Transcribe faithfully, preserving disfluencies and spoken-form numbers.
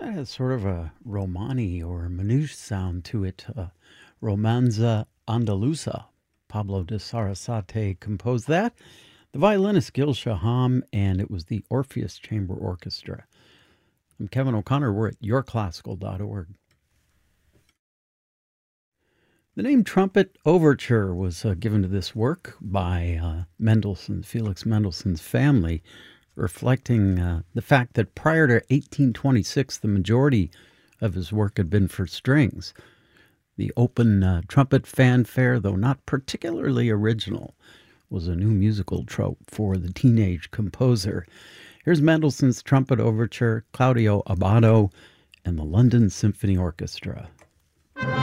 That has sort of a Romani or Manouche sound to it. Uh, Romanza Andalusa. Pablo de Sarasate composed that. The violinist Gil Shaham, and it was the Orpheus Chamber Orchestra. I'm Kevin O'Connor. We're at your classical dot org. The name Trumpet Overture was uh, given to this work by uh, Mendelssohn, Felix Mendelssohn's family, reflecting uh, the fact that prior to eighteen twenty-six, the majority of his work had been for strings. The open uh, trumpet fanfare, though not particularly original, was a new musical trope for the teenage composer. Here's Mendelssohn's Trumpet Overture, Claudio Abbado, and the London Symphony Orchestra.